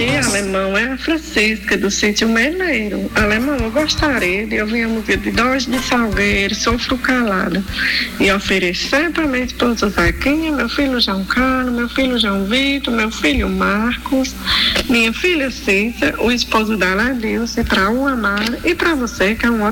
dia, alemão, é a Francisca do sítio Meleiro. Alemão, eu gostaria de ouvir a música de Dores de Salgueiro, Sofro Calado, e oferecer para minha esposa Zequinha, meu filho João Carlos, meu filho João Vitor, meu filho Marcos, minha filha Cícera, o esposo dela Dilce, para o Amar e para você, que é um ótimo